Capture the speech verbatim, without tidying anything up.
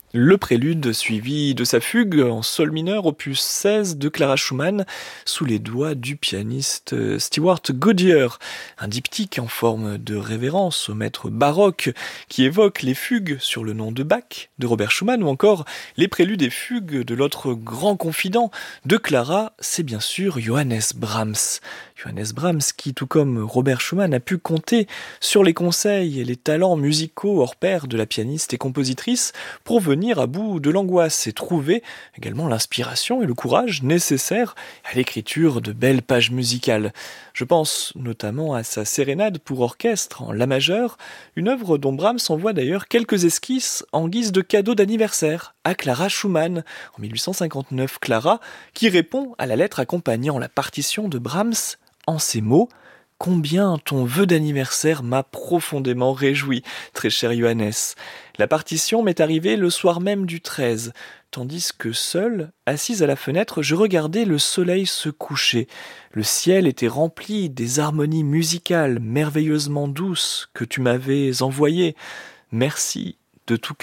Le prélude suivi de sa fugue en sol mineur opus seize de Clara Schumann sous les doigts du pianiste Stewart Goodyear. Un diptyque en forme de révérence au maître baroque qui évoque les fugues sur le nom de Bach de Robert Schumann ou encore les préludes et fugues de l'autre grand confident de Clara, c'est bien sûr Johannes Brahms. Johannes Brahms qui, tout comme Robert Schumann, a pu compter sur les conseils et les talents musicaux hors pair de la pianiste et compositrice pour venir à bout de l'angoisse et trouver également l'inspiration et le courage nécessaires à l'écriture de belles pages musicales. Je pense notamment à sa sérénade pour orchestre en la majeur, une œuvre dont Brahms envoie d'ailleurs quelques esquisses en guise de cadeau d'anniversaire à Clara Schumann en mille huit cent cinquante-neuf. Clara qui répond à la lettre accompagnant la partition de Brahms en ces mots: « Combien ton vœu d'anniversaire m'a profondément réjoui, très cher Johannes. La partition m'est arrivée le soir même du treize, tandis que seul, assise à la fenêtre, je regardais le soleil se coucher. Le ciel était rempli des harmonies musicales merveilleusement douces que tu m'avais envoyées. Merci de tout cœur. »